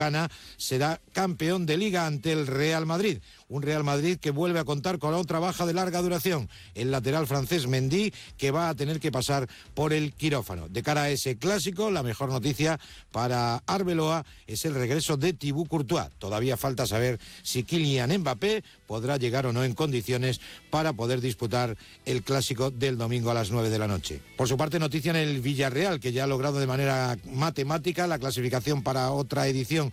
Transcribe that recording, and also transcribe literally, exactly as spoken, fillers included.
será campeón de Liga ante el Real Madrid. Un Real Madrid que vuelve a contar con otra baja de larga duración, el lateral francés Mendy, que va a tener que pasar por el quirófano. De cara a ese clásico, la mejor noticia para Arbeloa es el regreso de Thibaut Courtois. Todavía falta saber si Kylian Mbappé podrá llegar o no en condiciones para poder disputar el clásico del domingo a las nueve de la noche. Por su parte, noticia en el Villarreal, que ya ha logrado de manera matemática la clasificación para otra edición